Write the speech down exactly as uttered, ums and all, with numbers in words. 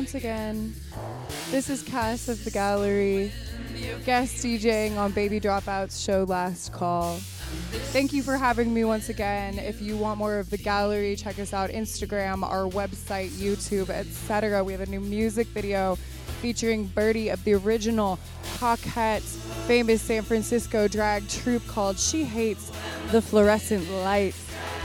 once again. This is Cass of The Gallery, guest DJing on Baby Dropout's show Last Call. Thank you for having me once again. If you want more of The Gallery, check us out Instagram, our website, YouTube, et cetera. We have a new music video featuring Birdie of the original Coquette, famous San Francisco drag troupe called She Hates the Fluorescent Lights.